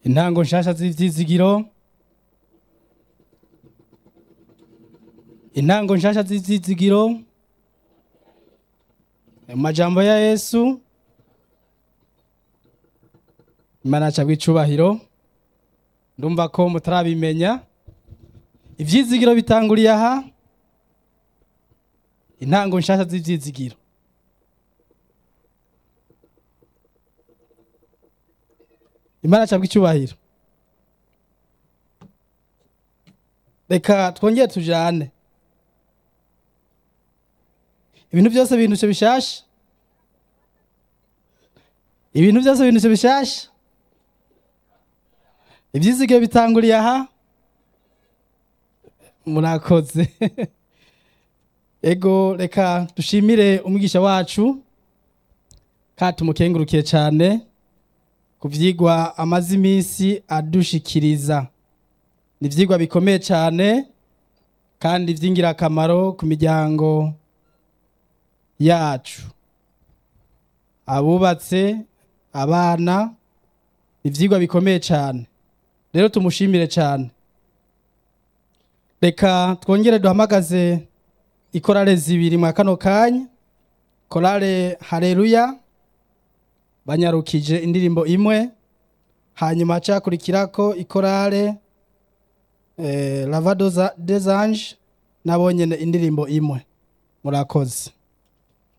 intango nshasha z'ivyizigiro, intango nshasha z'ivyizigiro, mu majambo ya Yesu, Imana acabwa icubahiro. Ndumva ko mutarabimenya, ivyizigiro bitanguriye aha, intango nshasha z'ivyizigiro. Imana acabwa icubahiro. Reka twongere tujane. Ibintu byose bindutse bishasha. Ibintu byose bindutse bishasha. Ivyizigiro bitanguriye aha. Murakoze. Ego reka dushimire umwigisha wacu kandi tumukengurukiye cyane ku vyigwa amaze iminsi adushikiriza. Ni ivyigwa bikomeye cyane kandi vy'ingirakamaro ku miryango yacu, abubatse, abana. Ivyigwa bikomeye cyane, rero tumushimire cyane. Reka twongere duhamagaze ikorale zibiri mwa kano kanya. Korale Haleluya banyarukije indirimbo imwe, hanyuma hakurikirako ikorale Lavado des Anges nabo nyene indirimbo imwe. Murakoze.